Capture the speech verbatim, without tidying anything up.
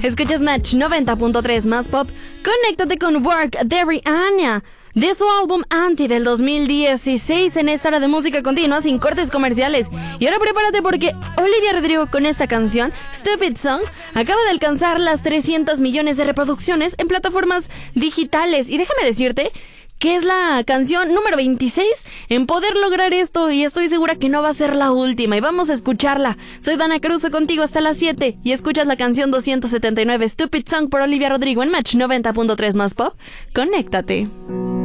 Escuchas Match noventa punto tres más pop. Conéctate con Work de Rihanna, de su álbum Anti del dos mil dieciséis, en esta hora de música continua sin cortes comerciales. Y ahora prepárate porque Olivia Rodrigo con esta canción, Stupid Song, acaba de alcanzar las trescientos millones de reproducciones en plataformas digitales. Y déjame decirte que es la canción número veintiséis en poder lograr esto, y estoy segura que no va a ser la última, y vamos a escucharla. Soy Dana Cruzo contigo hasta las siete, y escuchas la canción doscientos setenta y nueve, Stupid Song, por Olivia Rodrigo, en Match noventa punto tres más pop. Conéctate.